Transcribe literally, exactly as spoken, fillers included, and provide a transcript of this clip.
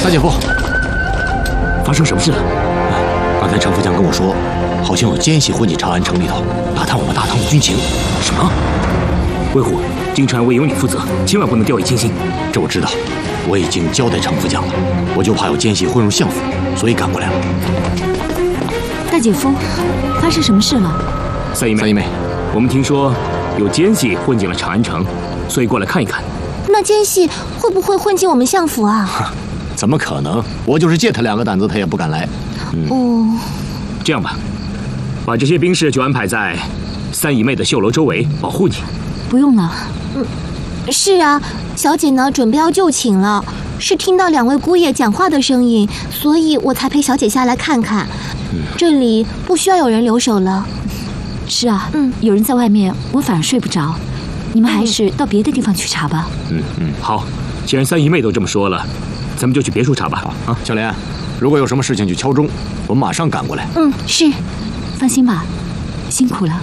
大姐夫， 发生什么事了？ 刚才程副将跟我说，好像有奸细混进长安城里头，打探我们大唐的军情。 什么？魏虎，京城委由你负责，千万不能掉以轻心。 这我知道，我已经交代程副将了，我就怕有奸细混入相府，所以赶过来了。 大姐夫，发生什么事了？ 三姨妹， 三姨妹， 我们听说有奸细混进了长安城，所以过来看一看。 那奸细会不会混进我们相府啊？ 怎么可能？我就是借他两个胆子，他也不敢来。 嗯、哦， 这样吧，把这些兵士就安排在三姨妹的绣楼周围，保护你。 不用了。 嗯，是啊，小姐呢准备要就寝了，是听到两位姑爷讲话的声音，所以我才陪小姐下来看看。嗯、这里不需要有人留守了。 是啊，嗯，有人在外面，我反而睡不着。你们还是到别的地方去查吧。 嗯嗯，好，既然三姨妹都这么说了，咱们就去别处查吧。 啊，小莲，如果有什么事情就敲钟，我们马上赶过来。 嗯，是。 放心吧，辛苦了。